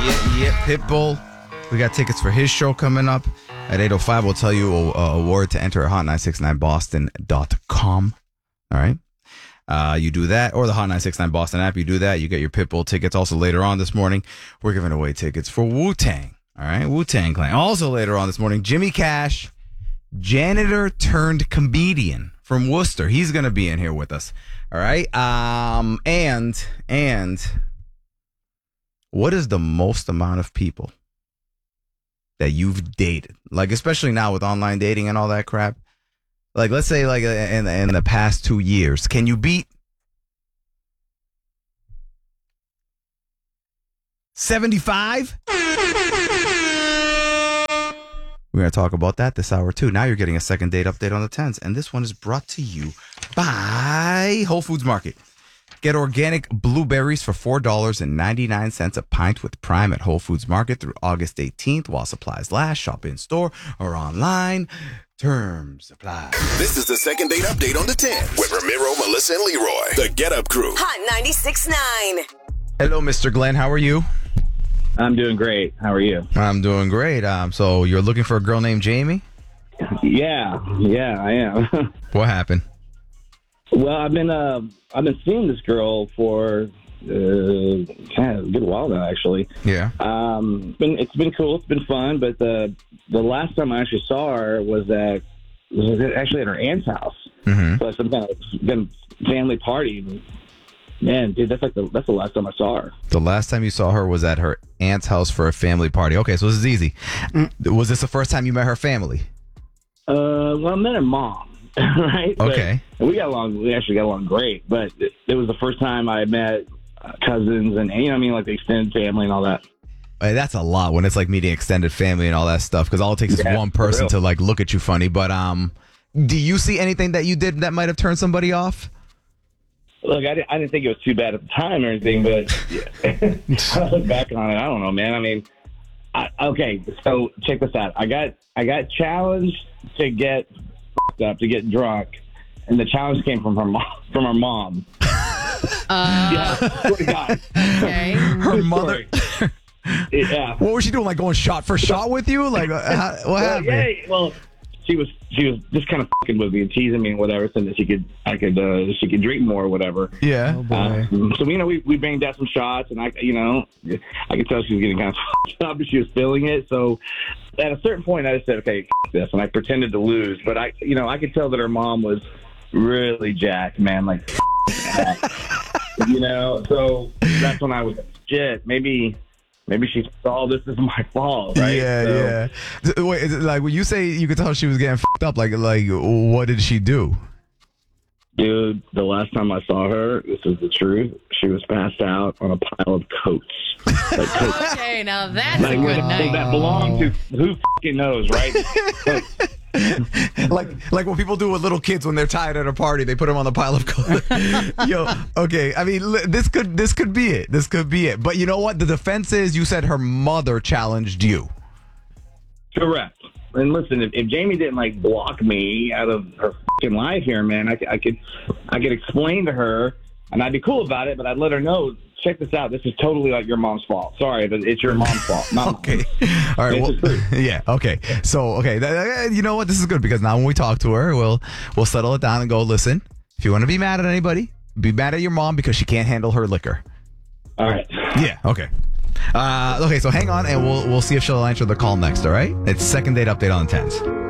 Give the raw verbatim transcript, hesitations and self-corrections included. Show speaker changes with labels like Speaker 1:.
Speaker 1: Yeah, yeah, Pitbull. We got tickets for his show coming up at eight oh five. We'll tell you a, a award to enter at hot nine six nine boston dot com. All right. Uh, you do that, or the Hot nine six nine Boston app. You do that, you get your Pitbull tickets. Also, later on this morning, we're giving away tickets for Wu-Tang. All right, Wu-Tang Clan. Also, later on this morning, Jimmy Cash, janitor turned comedian from Worcester. He's going to be in here with us. All right. Um, and, and what is the most amount of people that you've dated? Like, especially now with online dating and all that crap. Like, let's say, like, in, in the past two years, can you beat seventy-five? We're going to talk about that this hour, too. Now you're getting a second date update on the tens, and this one is brought to you by Whole Foods Market. Get organic blueberries for four dollars and ninety-nine cents a pint with Prime at Whole Foods Market through August eighteenth while supplies last. Shop in store or online. Terms apply.
Speaker 2: This is the second date update on the ten with Ramiro, Melissa, and Leroy. The Get Up Crew.
Speaker 3: Hot ninety-six point nine.
Speaker 1: Hello, Mister Glenn. How are you?
Speaker 4: I'm doing great. How are you?
Speaker 1: I'm doing great. Um, so you're looking for a girl named Jamie?
Speaker 4: Yeah, yeah, I am.
Speaker 1: What happened?
Speaker 4: Well, I've been uh, I've been seeing this girl for uh, kind of a good while now, actually.
Speaker 1: Yeah.
Speaker 4: Um, it's been it's been cool. It's been fun. But the the last time I actually saw her was at was actually at her aunt's house.
Speaker 1: Mm-hmm.
Speaker 4: So some kind of been family party. Man, dude, that's like the that's the last time I saw her.
Speaker 1: The last time you saw her was at her aunt's house for a family party. Okay, so this is easy. Was this the first time you met her family?
Speaker 4: Uh, well, I met her mom. Right?
Speaker 1: Okay.
Speaker 4: But we got along. We actually got along great. But it, it was the first time I met uh, cousins and, you know what I mean, like the extended family and all that.
Speaker 1: Hey, that's a lot when it's like meeting extended family and all that stuff. Because all it takes
Speaker 4: Yeah,
Speaker 1: is one person
Speaker 4: for real.
Speaker 1: to like look at you funny. But um, do you see anything that you did that might have turned somebody off?
Speaker 4: Look, I didn't, I didn't think it was too bad at the time or anything, but yeah. I look back on it. I don't know, man. I mean, I, okay, so check this out. I got I got challenged to get f***ed up, to get drunk, and the challenge came from her mom. From her mom.
Speaker 5: Uh,
Speaker 4: Yeah, swear to God.
Speaker 5: okay.
Speaker 1: Her
Speaker 4: True
Speaker 1: mother.
Speaker 4: story. Yeah.
Speaker 1: What was she doing? Like going shot for shot with you? Like uh, how, what
Speaker 4: Well,
Speaker 1: happened?
Speaker 4: yeah, well, she was she was just kind of fucking with me and teasing me and whatever, so that she could I could uh, she could drink more or whatever.
Speaker 1: Yeah.
Speaker 4: Um, so you know, we we banged out some shots, and I you know I could tell she was getting kind of fucked up, but she was feeling it. So at a certain point, I just said, okay, f- this, and I pretended to lose, but I you know I could tell that her mom was really jacked, man, like you know. So that's when I was shit. Maybe. Maybe she saw this is my fault, right?
Speaker 1: Yeah,
Speaker 4: So-
Speaker 1: yeah. So, wait, is it like when you say you could tell she was getting fucked up, like, like what did she do?
Speaker 4: Dude, the last time I saw her, this is the truth, she was passed out on a pile of coats. Like, coats.
Speaker 5: Okay, now that's
Speaker 4: Like,
Speaker 5: a good
Speaker 4: that-
Speaker 5: night.
Speaker 4: that belong to who fucking knows, right? Coats.
Speaker 1: like like what people do with little kids when they're tired at a party, they put them on the pile of clothes. Yo, okay. I mean, li- this could this could be it. This could be it. But you know what? The defense is you said her mother challenged you.
Speaker 4: Correct. And listen, if, if Jamie didn't like block me out of her fucking life here, man, I, could- I could I could explain to her, and I'd be cool about it, but I'd let her know. Check this out. This is totally like your mom's fault. Sorry, but it's your mom's fault. Not
Speaker 1: Okay. All right.
Speaker 4: It's
Speaker 1: Well,
Speaker 4: the truth.
Speaker 1: yeah. Okay. So, okay. That, uh, you know what? This is good because now when we talk to her, we'll we'll settle it down and go. Listen, if you want to be mad at anybody, be mad at your mom because she can't handle her liquor.
Speaker 4: All right.
Speaker 1: Yeah. Okay. Uh, okay. So hang on, and we'll we'll see if she'll answer the call next. All right. It's second date update on the tens.